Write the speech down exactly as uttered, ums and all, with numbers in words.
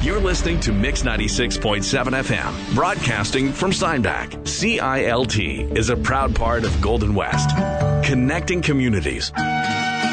You're listening to Mix ninety-six point seven F M, broadcasting from Steinbach. C I L T is a proud part of Golden West, connecting communities.